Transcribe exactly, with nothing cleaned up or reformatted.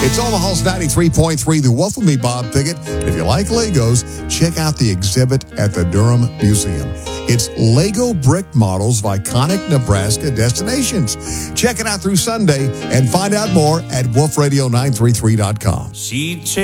It's Omaha's ninety-three point three, The Wolf with me, Bob Pickett. If you like Legos, check out the exhibit at the Durham Museum. It's Lego brick models of iconic Nebraska destinations. Check it out through Sunday and find out more at wolf radio nine three three dot com. She